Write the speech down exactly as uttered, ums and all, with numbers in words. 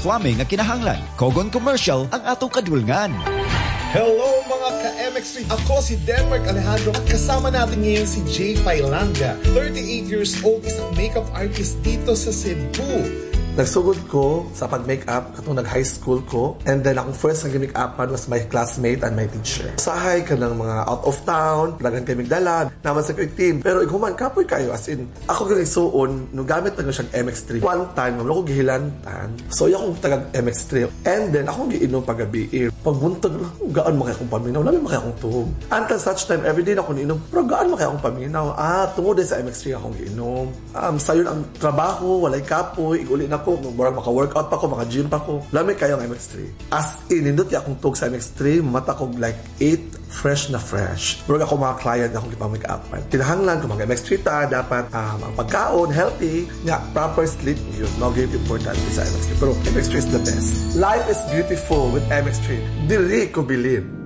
plumbing nga kinahanglan. Kogon Commercial ang atong kadulngan. Hello mga ka-M X three! Ako si Denmark Alejandro at kasama natin ngayon si Jay Pailanga. thirty-eight years old, isang makeup artist dito sa Cebu. Nagsugod ko sa pag-makeup katong nag-high school ko, and then akong first nag-makeupan was my classmate and my teacher. Sahay ka ng mga out of town, lagan kami dala, naman sa team. Pero iguman, kapoy kayo, as in, ako ganyan suon, nung gamit na siyang M X three. One time, wala ko gihilantan. So, yung akong taga-M X three. And then, akong giinom pag-gabi. Pagbuntag, gaan makaya akong paminaw, namin makaya akong tuhog. Until such time, everyday na ako niinom, pero gaan makaya akong paminaw. Ah, tungod din sa M X three akong giinom. Um, sayon ang trabaho, walay kapoy, iguli na ko, murag maka-workout pa ko, maka-gym pa ko. Lamig kayo ang M X three. As in, nindot ya akong tug sa M X three, mata ko like eight, fresh na fresh. Murag ako mga client akong ipamake-upan. Kinahanglan kung mga M X three ta, dapat um, ang pagkaon, healthy, nga, proper sleep, yun. No game important sa M X three. Pero M X three is the best. Life is beautiful with M X three. Dili ko bilin.